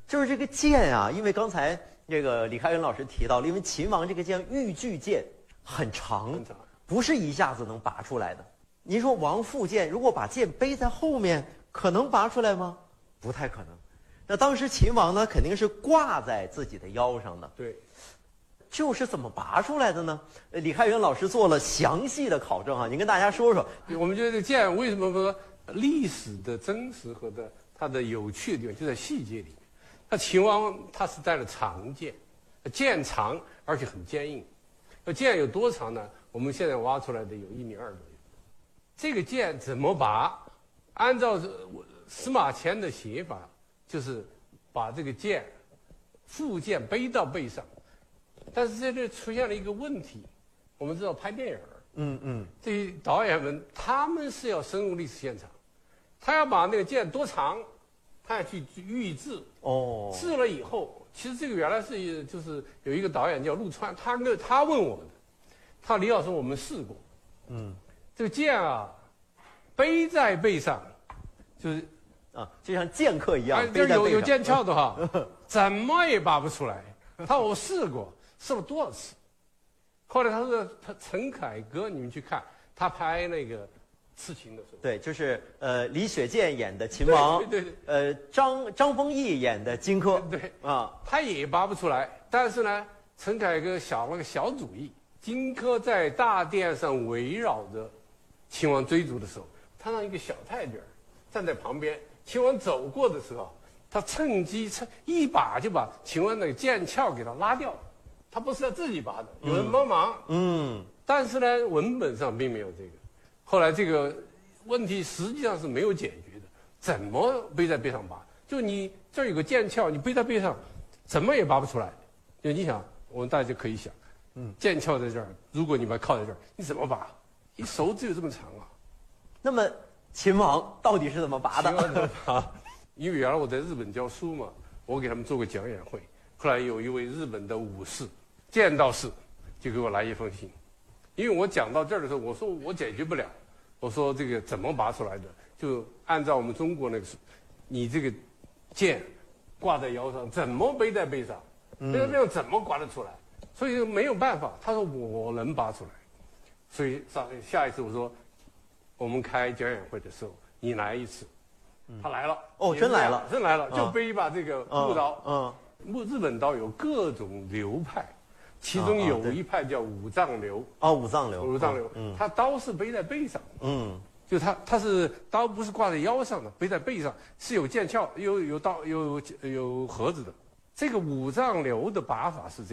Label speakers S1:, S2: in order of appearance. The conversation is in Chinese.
S1: 就是这个剑啊，因为刚才这个李开元老师提到了，因为秦王这个剑玉巨剑很长，不是一下子能拔出来的。您说王复剑如果把剑背在后面，可能拔出来吗？不太可能。那当时秦王呢，肯定是挂在自己的腰上的。
S2: 对，
S1: 就是怎么拔出来的呢？李开元老师做了详细的考证啊，您跟大家说说。
S2: 我们觉得这剑为什么说历史的真实和它的有趣的地方就在细节里面。那秦王他是带了长剑，剑长而且很坚硬。那剑有多长呢？我们现在挖出来的有1.2米左右。这个剑怎么拔？按照司马迁的写法，就是把这个剑副剑背到背上。但是在这出现了一个问题，我们知道拍电影，这些导演们他们是要深入历史现场，他要把那个剑多长，他要去预制。哦，制了以后，其实这个原来是就是有一个导演叫陆川，他问我的，他李老师我们试过，这个剑啊，背在背上，就是
S1: 啊，就像剑客一样，
S2: 就是有剑鞘的话，怎么也拔不出来。他说我试过。试了多少次？后来他说，陈凯歌，你们去看他拍那个刺秦的时候，
S1: 对，就是李雪健演的秦王，
S2: 对，
S1: 张丰毅演的荆轲，
S2: 对
S1: 啊，
S2: 他也拔不出来。但是呢，陈凯歌想了个小主意，荆轲在大殿上围绕着秦王追逐的时候，他让一个小太监站在旁边，秦王走过的时候，他趁机一把就把秦王那个剑鞘给他拉掉了。他不是他自己拔的，有人帮忙。但是呢，文本上并没有这个。后来这个问题实际上是没有解决的。怎么背在背上拔？就你这儿有个剑鞘，你背在背上，怎么也拔不出来。就你想，我们大家可以想，剑鞘在这儿，如果你把它靠在这儿，你怎么拔？你手只有这么长啊。
S1: 那么秦王到底是怎么拔的？
S2: 因为原来我在日本教书嘛，我给他们做过讲演会。后来有一位日本的武士剑道士就给我来一封信，因为我讲到这儿的时候，我说我解决不了，我说这个怎么拔出来的？就按照我们中国那个，你这个剑挂在腰上，怎么背在背上？背在背上怎么刮得出来？所以没有办法。他说我能拔出来，所以下一次我说我们开讲演会的时候你来一次，他来了。
S1: 哦，真来了，
S2: 真来了，就背一把这个木刀。日本刀有各种流派，其中有一派叫五藏流。
S1: 五藏流，
S2: 他刀是背在背上。就他是刀不是挂在腰上的，背在背上是有剑鞘，有刀有盒子的。这个五藏流的拔法是这样。